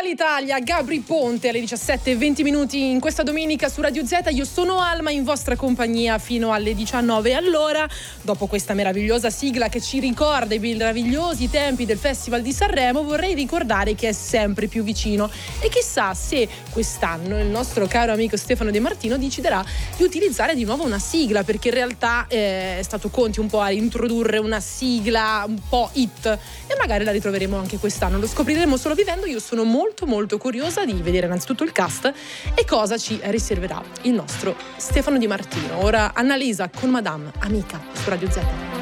l'Italia, Gabry Ponte alle 17:20 in questa domenica su Radio Z. Io sono Alma, in vostra compagnia fino alle 19. Allora, dopo questa meravigliosa sigla che ci ricorda i meravigliosi tempi del Festival di Sanremo, vorrei ricordare che è sempre più vicino e chissà se quest'anno il nostro caro amico Stefano De Martino deciderà di utilizzare di nuovo una sigla, perché in realtà è stato Conti un po' a introdurre una sigla un po' hit e magari la ritroveremo anche quest'anno. Lo scopriremo solo vivendo. Io sono molto curiosa di vedere innanzitutto il cast e cosa ci riserverà il nostro Stefano Di Martino. Ora Annalisa con Madame Amica su Radio Z.